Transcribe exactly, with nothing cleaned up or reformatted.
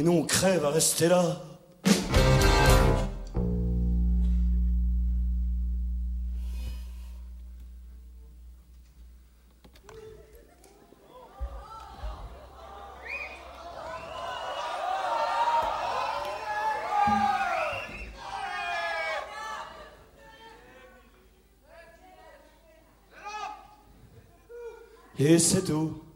nous on crève à rester là. Et c'est tout.